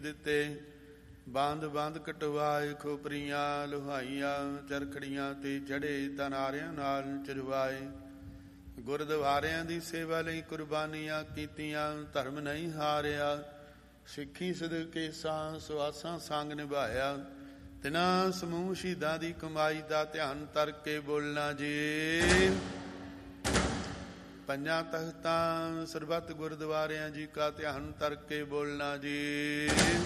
ਦਿੱਤੇ। ਬੰਦ ਬੰਦ ਕਟਵਾਏ, ਖੋਪਰੀਆਂ ਲੁਹਾਈਆਂ, ਚਰਖੜੀਆਂ ਤੇ ਚੜੇ ਤਨਾਰਿਆਂ ਨਾਲ ਚਰਵਾਏ। ਗੁਰਦੁਆਰਿਆਂ ਦੀ ਸੇਵਾ ਲਈ ਕੁਰਬਾਨੀਆਂ ਕੀਤੀਆਂ, ਧਰਮ ਨਹੀਂ ਹਾਰਿਆ। ਸਿੱਖੀ ਸਦਕੇਸਾਂ ਸੁਆਸਾਂ ਸੰਗ ਨਿਭਾਇਆ। ਤਿਨਾਂ ਸਮੂਹ ਸ਼ਹੀਦਾਂ ਦੀ ਕਮਾਈ ਦਾ ਧਿਆਨ ਤਰ ਕੇ ਬੋਲਣਾ ਜੀ। ਪੰਜਾਂ ਤਖਤਾਂ ਸਰਬੱਤ ਗੁਰਦੁਆਰਿਆਂ ਜੀ ਕਾ ਧਿਆਨ ਤਰ ਕੇ ਬੋਲਣਾ ਜੀ।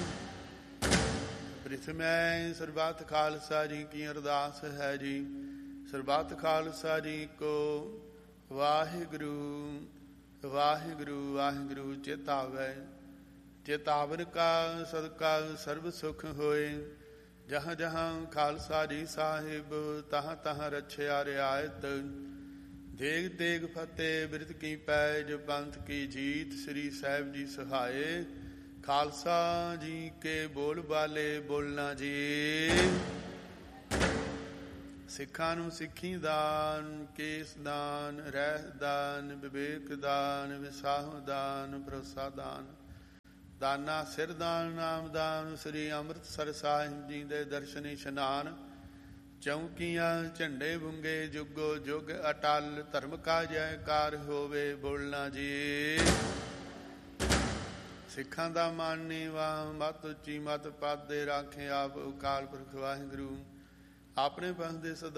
ਪ੍ਰਿਥਮੈ ਸਰਬੱਤ ਖਾਲਸਾ ਜੀ ਕੀ ਅਰਦਾਸ ਹੈ ਜੀ। ਸਰਬੱਤ ਖਾਲਸਾ ਜੀ ਕੋ ਵਾਹਿਗੁਰੂ ਵਾਹਿਗੁਰੂ ਵਾਹਿਗੁਰੂ ਚੇਤਾਵੈ। ਚੇਤਾਵਨ ਕਾ ਸਦਕਾ ਸਰਬ ਸੁਖ ਹੋਏ। ਜਹਾਂ ਜਹਾਂ ਖਾਲਸਾ ਜੀ ਸਾਹਿਬ, ਤਹਾਂ ਤਹਾਂ ਰਛਿਆ ਰਿਆਇਤ। ਦੇਗ ਦੇਗ ਫਤਿਹ ਬਿਰਤ ਕੀ ਪੈਜ, ਪੰਥ ਕੀ ਜੀਤ, ਸ੍ਰੀ ਸਾਹਿਬ ਜੀ ਸਹਾਏ। ਖਾਲਸਾ ਜੀ ਕੇ ਬੋਲ ਬਾਲੇ ਬੋਲਣਾ ਜੀ। ਸਿੱਖਾਂ ਨੂੰ ਸਿੱਖੀ ਦਾਨ, ਕੇਸ ਦਾਨ, ਰਹਿ ਦਾਨ, ਵਿਵੇਕ ਦਾਨ, ਵਿਸਾਹ ਦਾਨ, ਭਰੋਸਾ ਦਾਨ, ਦਾਨਾ ਸਿਰ ਦਾਨ, ਨਾਮ ਦਾਨ। ਸ੍ਰੀ ਅੰਮ੍ਰਿਤਸਰ ਸਾਹਿਬ ਜੀ ਦੇ ਦਰਸ਼ਨ ਇਸ਼ਨਾਨ। ਚੌਂਕੀਆਂ ਝੰਡੇ ਬੁੰਗੇ, ਜੁਗੋ ਜੁਗ ਅਟਲ, ਧਰਮ ਕਾ ਜੈਕਾਰ ਹੋਵੇ ਬੋਲਣਾ ਜੀ। ਸਿੱਖਾਂ ਦਾ ਮਨ ਨੀਵਾ, ਮਤ ਉੱਚੀ ਮਤ ਪਾਦੇ, ਰਾਖੇ ਆਪ ਅਕਾਲ ਪੁਰਖ ਵਾਹਿਗੁਰੂ। ਆਪਣੇ ਪੰਥ ਦੇ ਸਦਾ